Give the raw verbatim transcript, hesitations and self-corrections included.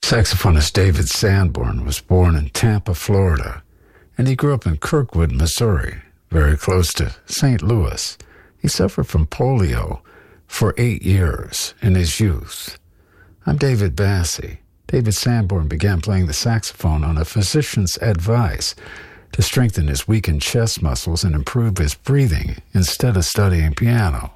Saxophonist David Sanborn was born in Tampa, Florida, and he grew up in Kirkwood, Missouri, very close to Saint Louis. He suffered from polio for eight years in his youth. I'm David Bassi. David Sanborn began playing the saxophone on a physician's advice to strengthen his weakened chest muscles and improve his breathing instead of studying piano.